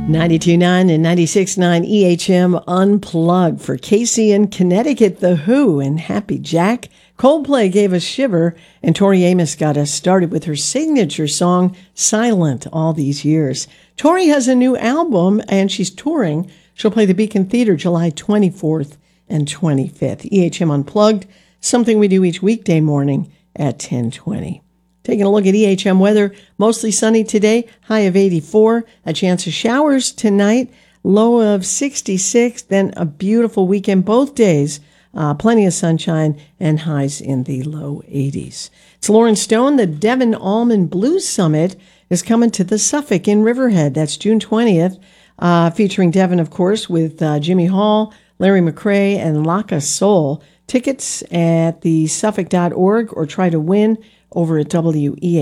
92.9 and 96.9 EHM Unplugged for Casey in Connecticut, The Who, and Happy Jack. Coldplay gave us Shiver, and Tori Amos got us started with her signature song, Silent, all these years. Tori has a new album, and she's touring. She'll play the Beacon Theater July 24th and 25th. EHM Unplugged, something we do each weekday morning at 10:20. Taking a look at EHM weather, mostly sunny today, high of 84, a chance of showers tonight, low of 66, then a beautiful weekend both days, plenty of sunshine and highs in the low 80s. It's Lauren Stone. The Devon Almond Blues Summit is coming to the Suffolk in Riverhead. That's June 20th, featuring Devon, of course, with Jimmy Hall, Larry McCray, and Laka Soul. Tickets at the Suffolk.org or try to win over at WEA.